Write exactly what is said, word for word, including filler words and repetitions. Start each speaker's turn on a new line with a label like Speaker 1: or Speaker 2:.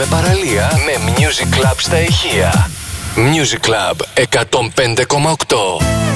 Speaker 1: με παραλία με Music Club στα ηχεία. Music Club εκατόν πέντε κόμμα οκτώ.